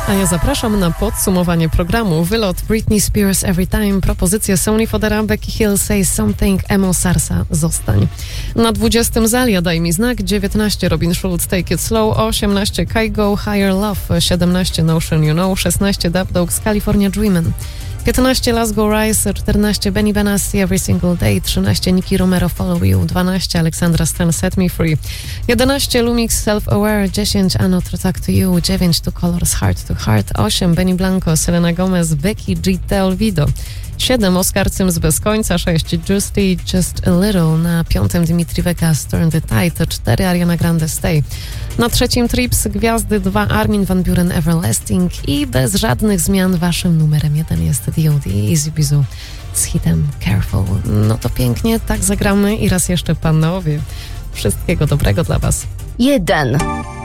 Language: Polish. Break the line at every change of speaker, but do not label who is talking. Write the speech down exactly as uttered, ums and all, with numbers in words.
A ja zapraszam na podsumowanie programu. Wylot Britney Spears Every Time, propozycje Sony Fodera, Becky Hill Say Something, Emo Sarsa Zostań. Na dwudziestym Zalia Daj mi znak, dziewiętnaście Robin Schulz Take It Slow, osiemnaście Kygo Higher Love, siedemnaście Notion You Know, szesnaście Dub Dogs California Dreamin', piętnaście Las Go Rise, czternaście Benny Benassi Every Single Day, trzynaście Nicky Romero Follow You, dwanaście Alexandra Stan Set Me Free, jedenaście Lumix Self Aware, dziesięć Another Talk To You, dziewięć Two Colors Heart to Heart, osiem Benny Blanco, Selena Gomez, Becky G. Te Olvido, siedem Oskar Cyms Bez Końca, sześć Justy Just A Little, na piątym Dimitri Vegas Turn the Tide, cztery Ariana Grande Stay, na trzecim Trips Gwiazdy, dwa Armin van Buuren Everlasting i bez żadnych zmian waszym numerem jeden jest D O D Easy Bizu z hitem Careful. No to pięknie, tak zagramy i raz jeszcze panowie, wszystkiego dobrego dla was.
Jeden.